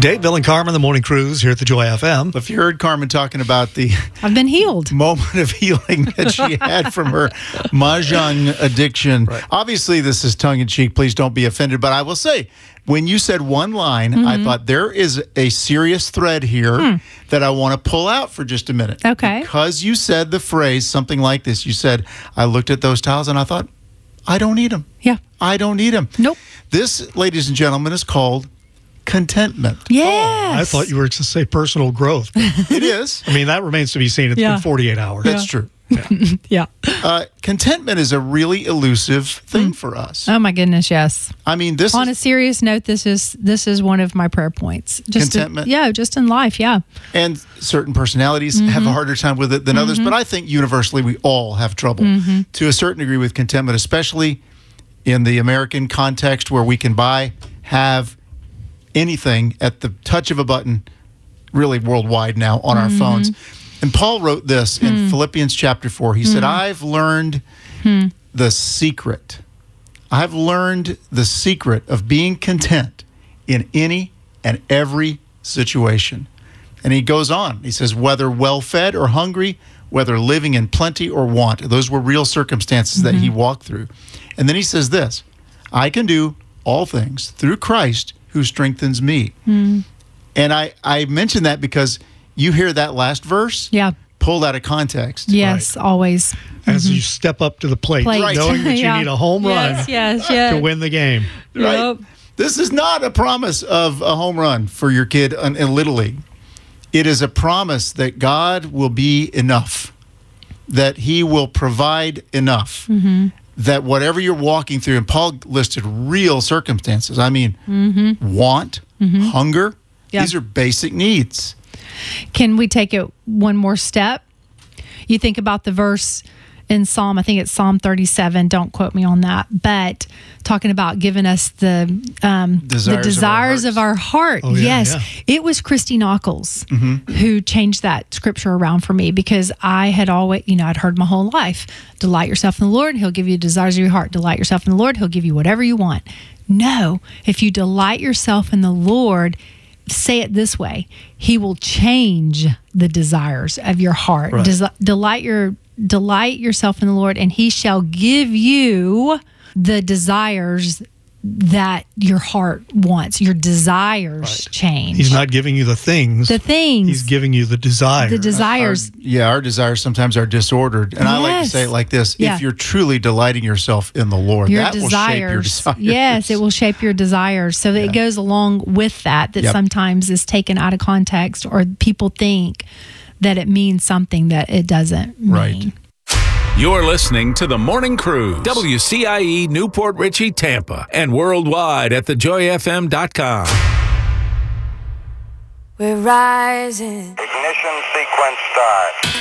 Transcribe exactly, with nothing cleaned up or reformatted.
Dave, Bill, and Carmen, the Morning Cruise here at the Joy F M. If you heard Carmen talking about the I've been healed moment of healing that she had from her mahjong addiction, Right. obviously this is tongue-in-cheek. Please don't be offended. But I will say, when you said one line, mm-hmm. I thought there is a serious thread here hmm. that I want to pull out for just a minute. Okay. Because you said the phrase, something like this. You said, I looked at those tiles and I thought, I don't need them. Yeah. I don't need them. Nope. This, ladies and gentlemen, is called contentment. Yes. Oh, I thought you were to say personal growth. It is. I mean, that remains to be seen. It's Yeah. been forty-eight hours. That's true. Yeah. Yeah. Uh, contentment is a really elusive thing mm. for us. Oh my goodness, yes. I mean, this On is, a serious note, this is this is one of my prayer points. Just Contentment? To, yeah, just in life, yeah. and certain personalities Mm-hmm. have a harder time with it than mm-hmm. others, but I think universally we all have trouble Mm-hmm. to a certain degree with contentment, especially in the American context where we can buy, have anything at the touch of a button, really worldwide now on our Mm-hmm. phones. And Paul wrote this in mm. Philippians chapter four. He mm. said, I've learned mm. the secret. I've learned the secret of being content in any and every situation. And he goes on. He says, whether well-fed or hungry, whether living in plenty or want. Those were real circumstances mm-hmm. that he walked through. And then he says this, I can do all things through Christ who strengthens me. Mm. And I, I mention that because you hear that last verse Yeah. pulled out of context. Yes, Right. always. As Mm-hmm. you step up to the plate, Plate. Right. knowing that you Yeah. need a home run Yes, yes, yes. to win the game. Right? Yep. This is not a promise of a home run for your kid in, in Little League. It is a promise that God will be enough, that he will provide enough, mm-hmm. that whatever you're walking through, and Paul listed real circumstances. I mean, mm-hmm. want, mm-hmm. hunger, Yeah. these are basic needs. Can we take it one more step? You think about the verse in Psalm, I think it's Psalm thirty-seven, don't quote me on that, but talking about giving us the um, Desires the desires of of our our heart. Oh, yeah, yes. yeah. It was Christy Knuckles Mm-hmm. who changed that scripture around for me because I had always, you know, I'd heard my whole life, delight yourself in the Lord, he'll give you the desires of your heart. Delight yourself in the Lord, he'll give you whatever you want. No, if you delight yourself in the Lord, say it this way, he will change the desires of your heart. Right. Des- delight your delight yourself in the Lord, and he shall give you the desires that your heart wants. Your desires Right. change. He's not giving you the things. the things. He's giving you the desires. the desires. Our- yeah, our desires sometimes are disordered. And I like to Yes. say it like this. Yeah. If you're truly delighting yourself in the Lord, your that desires. will shape your desires. Yes, it will shape your desires. So that Yeah. it goes along with that, that Yep. sometimes is taken out of context or people think that it means something that it doesn't mean. Right. You're listening to The Morning Cruise, W C I E Newport Richey, Tampa, and worldwide at the joy f m dot com. We're rising. Ignition sequence start.